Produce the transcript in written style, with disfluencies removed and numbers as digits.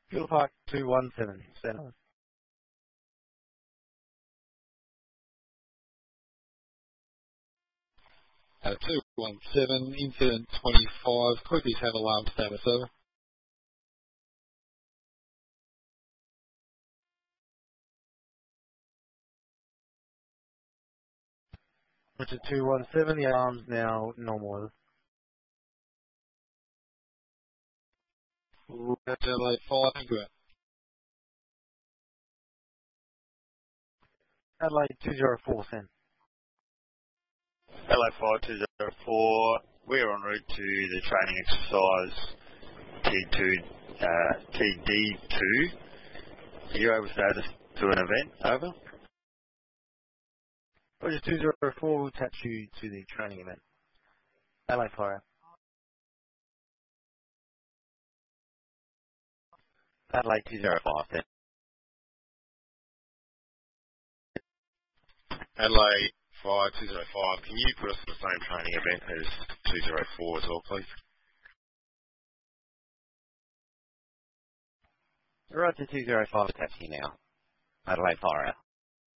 Field Park 217, Centre. 217, incident 25, quickly have alarm status, over. Richard 217, the alarm's now normal. Adelaide 5, thank you. Adelaide 204, Centre. Adelaide 5204, we're en route to the training exercise TD2. Are you able to add us to an event? Over. Roger 204 will attach you to the training event. Adelaide Fire. Adelaide 205 then. Adelaide 5205, can you put us in the same training event as 204 as well, please? Roger 205 attaching now. Adelaide Fire.